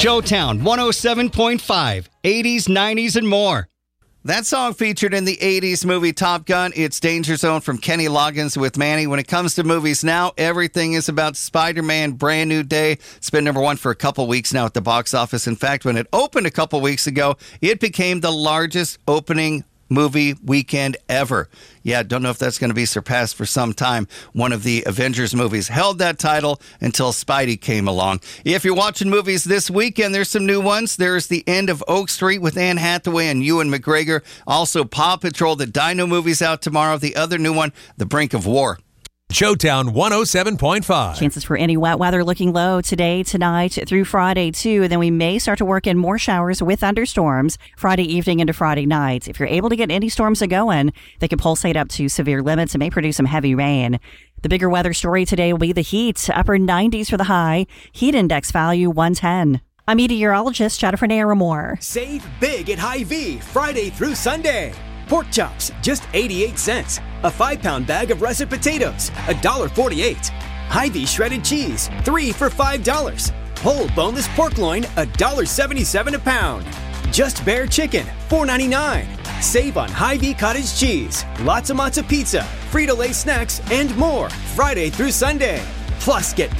Joetown 107.5, 80s, 90s, and more. That song featured in the 80s movie Top Gun. It's Danger Zone from Kenny Loggins with Manny. When it comes to movies now, everything is about Spider-Man Brand New Day. It's been number one for a couple weeks now at the box office. In fact, when it opened a couple weeks ago, it became the largest opening movie weekend ever. Yeah, don't know if that's going to be surpassed for some time. One of the Avengers movies held that title until Spidey came along. If you're watching movies this weekend, there's some new ones. There's The End of Oak Street with Anne Hathaway and Ewan McGregor. Also, Paw Patrol, the Dino movie's out tomorrow. The other new one, The Brink of War. Joetown 107.5. Chances for any wet weather looking low today, tonight, through Friday, too. Then we may start to work in more showers with thunderstorms Friday evening into Friday night. If you're able to get any storms going, they can pulsate up to severe limits and may produce some heavy rain. The bigger weather story today will be the heat. Upper 90s for the high. Heat index value 110. I'm meteorologist Jennifer Naramore. Save big at Hy-Vee Friday through Sunday. Pork chops, just 88 cents. A 5-pound bag of russet potatoes, $1.48. Hy-Vee shredded cheese, 3 for $5. Whole boneless pork loin, $1.77 a pound. Just Bear chicken, $4.99. Save on Hy-Vee cottage cheese, lots of matzo pizza, Frito-Lay snacks, and more Friday through Sunday. Plus, get